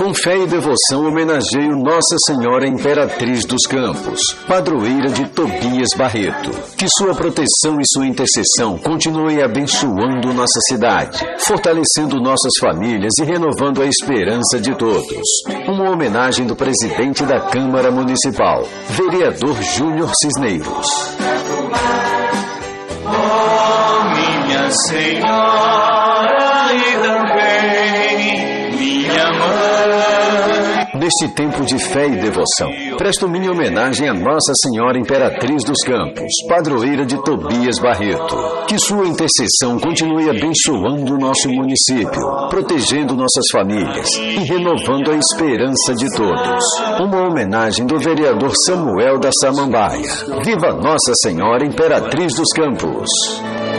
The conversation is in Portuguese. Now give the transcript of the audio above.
Com fé e devoção homenageio Nossa Senhora Imperatriz dos Campos, padroeira de Tobias Barreto. Que sua proteção e sua intercessão continue abençoando nossa cidade, fortalecendo nossas famílias e renovando a esperança de todos. Uma homenagem do presidente da Câmara Municipal, vereador Júnior Cisneiros. Oh, minha Senhora e também minha mãe. Neste tempo de fé e devoção, presto minha homenagem a Nossa Senhora Imperatriz dos Campos, padroeira de Tobias Barreto. Que sua intercessão continue abençoando nosso município, protegendo nossas famílias e renovando a esperança de todos. Uma homenagem do vereador Samuel da Samambaia. Viva Nossa Senhora Imperatriz dos Campos!